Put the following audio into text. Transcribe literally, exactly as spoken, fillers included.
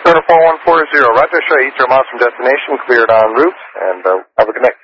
Center four one four zero. Roger, show you Eastern Miles from destination, cleared en route, and uh, have a good night.